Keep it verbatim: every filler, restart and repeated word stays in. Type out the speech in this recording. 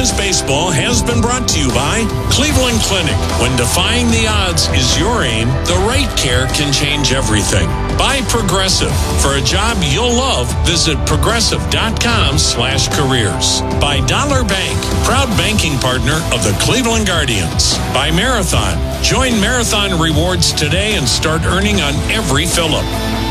Guardians baseball has been brought to you by Cleveland Clinic. When defying the odds is your aim, the right care can change everything. By Progressive. For a job you'll love, visit progressive.com slash careers. By Dollar Bank, proud banking partner of the Cleveland Guardians. By Marathon. Join Marathon Rewards today and start earning on every fill-up.